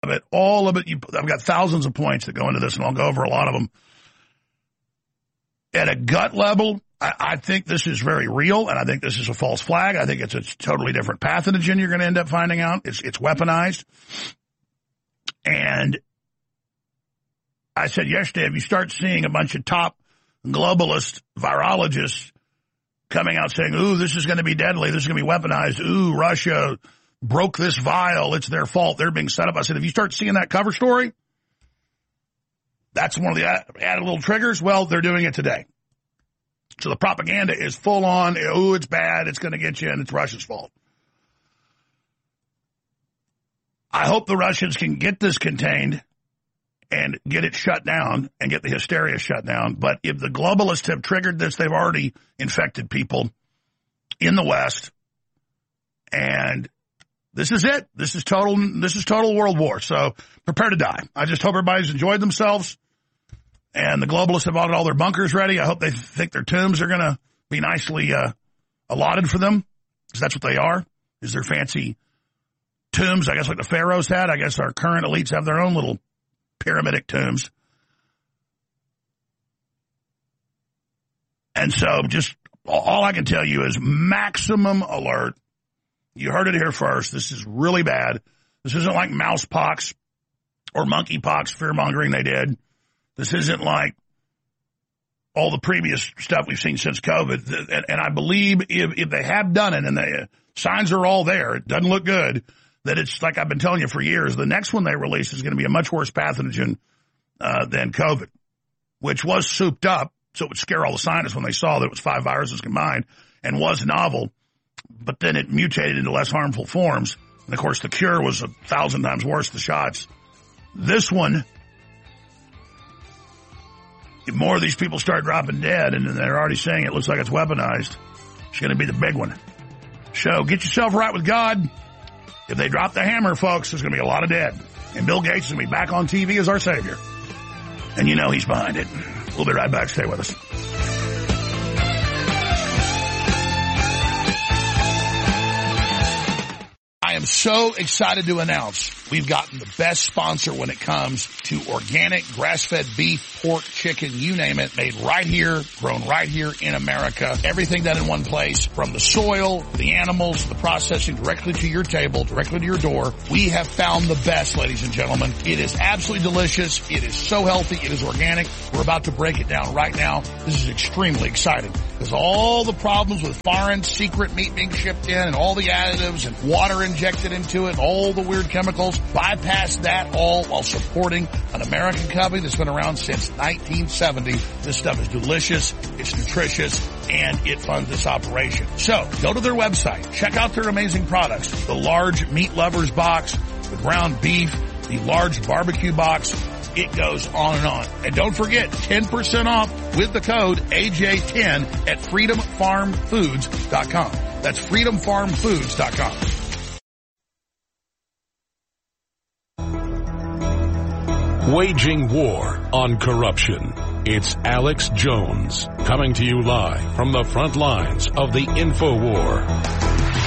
all of it. I've got thousands of points that go into this, and I'll go over a lot of them. At a gut level, I think this is very real, and I think this is a false flag. I think it's a totally different pathogen you're going to end up finding out. It's weaponized. And I said yesterday, if you start seeing a bunch of top globalist virologists coming out saying, ooh, this is going to be deadly, this is going to be weaponized, ooh, Russia broke this vial, it's their fault, they're being set up. I said, if you start seeing that cover story, that's one of the added little triggers. Well, they're doing it today. So the propaganda is full on, ooh, it's bad, it's going to get you, and it's Russia's fault. I hope the Russians can get this contained and get it shut down and get the hysteria shut down. But if the globalists have triggered this, they've already infected people in the West. And this is it. This is total world war. So prepare to die. I just hope everybody's enjoyed themselves. And the globalists have all their bunkers ready. I hope they think their tombs are going to be nicely allotted for them, because that's what they are, is their fancy tombs, I guess, like the pharaohs had. I guess our current elites have their own little pyramidic tombs. And so just all I can tell you is maximum alert. You heard it here first. This is really bad. This isn't like mousepox or monkeypox fear-mongering they did. This isn't like all the previous stuff we've seen since COVID. And I believe if they have done it and the signs are all there, it doesn't look good, that it's like I've been telling you for years, the next one they release is going to be a much worse pathogen than COVID, which was souped up, so it would scare all the scientists when they saw that it was 5 viruses combined and was novel, but then it mutated into less harmful forms. And, of course, the cure was 1,000 times worse, the shots. This one, if more of these people start dropping dead, and they're already saying it looks like it's weaponized, it's going to be the big one. So get yourself right with God. If they drop the hammer, folks, there's going to be a lot of dead. And Bill Gates is going to be back on TV as our savior. And you know he's behind it. We'll be right back. Stay with us. I am so excited to announce we've gotten the best sponsor when it comes to organic grass-fed beef, pork, chicken, you name it, made right here, grown right here in America. Everything done in one place, from the soil, the animals, the processing, directly to your table, directly to your door. We have found the best, ladies and gentlemen. It is absolutely delicious. It is so healthy. It is organic. We're about to break it down right now. This is extremely exciting, because all the problems with foreign secret meat being shipped in and all the additives and water injected into it and all the weird chemicals, bypass that all while supporting an American company that's been around since 1970. This stuff is delicious, it's nutritious, and it funds this operation. So go to their website, check out their amazing products, the large meat lovers box, the ground beef, the large barbecue box. It goes on and on. And don't forget, 10% off with the code AJ10 at freedomfarmfoods.com. That's freedomfarmfoods.com. Waging war on corruption. It's Alex Jones, coming to you live from the front lines of the InfoWar.